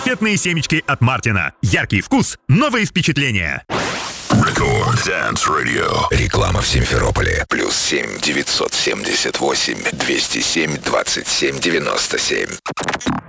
конфетные семечки от Мартина. Яркий вкус, новые впечатления. Рекорд Dance Radio. Реклама в Симферополе. +7 978 207 27 97.